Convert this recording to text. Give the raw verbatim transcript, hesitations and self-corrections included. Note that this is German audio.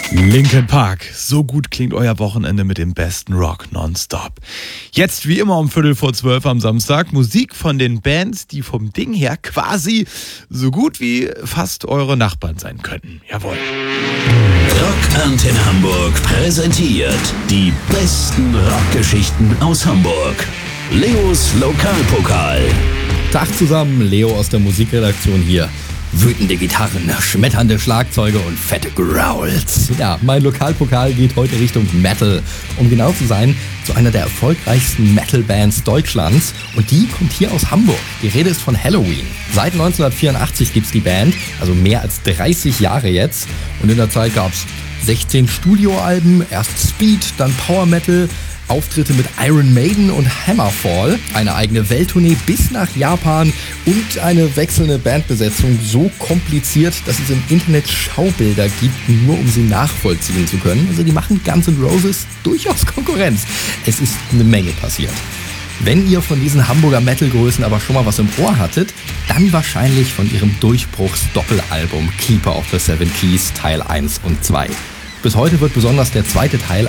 Linkin Park, so gut klingt euer Wochenende mit dem besten Rock nonstop. Jetzt wie immer um Viertel vor zwölf am Samstag Musik von den Bands, die vom Ding her quasi so gut wie fast eure Nachbarn sein könnten. Jawohl. Rock Antenne Hamburg präsentiert die besten Rockgeschichten aus Hamburg. Leos Lokalpokal. Tag zusammen, Leo aus der Musikredaktion hier. Wütende Gitarren, schmetternde Schlagzeuge und fette Growls. Ja, mein Lokalpokal geht heute Richtung Metal. Um genau zu sein, zu einer der erfolgreichsten Metal-Bands Deutschlands. Und die kommt hier aus Hamburg. Die Rede ist von Helloween. Seit neunzehnhundertvierundachtzig gibt's die Band, also mehr als dreißig Jahre jetzt. Und in der Zeit gab's sechzehn Studioalben, erst Speed, dann Power Metal, Auftritte mit Iron Maiden und Hammerfall, eine eigene Welttournee bis nach Japan und eine wechselnde Bandbesetzung so kompliziert, dass es im Internet Schaubilder gibt, nur um sie nachvollziehen zu können. Also die machen Guns N' Roses durchaus Konkurrenz. Es ist eine Menge passiert. Wenn ihr von diesen Hamburger Metal-Größen aber schon mal was im Ohr hattet, dann wahrscheinlich von ihrem Durchbruchs-Doppelalbum Keeper of the Seven Keys Teil eins und zwei. Bis heute wird besonders der zweite Teil